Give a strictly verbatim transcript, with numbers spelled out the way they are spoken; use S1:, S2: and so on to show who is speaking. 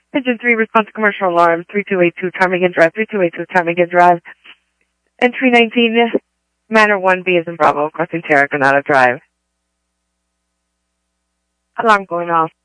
S1: Engine three, response to commercial alarm, three two eight two, Ptarmigan Drive, three two eight two, Ptarmigan Drive. Entry nineteen, Manor one B is in Bravo, crossing Terra Granada Drive. Alarm going off.